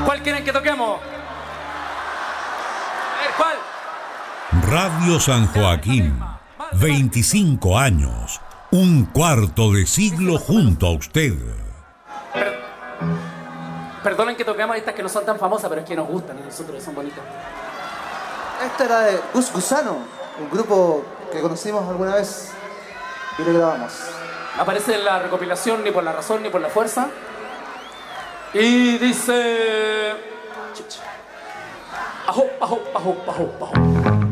¿Cuál quieren que toquemos? A ver, ¿cuál? Radio San Joaquín, 25 años, un cuarto de siglo junto a usted. Perdonen que toquemos estas que no son tan famosas, pero es que nos gustan a nosotros, son bonitas. Esta era de Gus Gusano, un grupo que conocimos alguna vez y lo grabamos. Aparece en la recopilación Ni por la razón ni por la fuerza. Y dice... Ajo, ajo, ajo, ajo, ajo.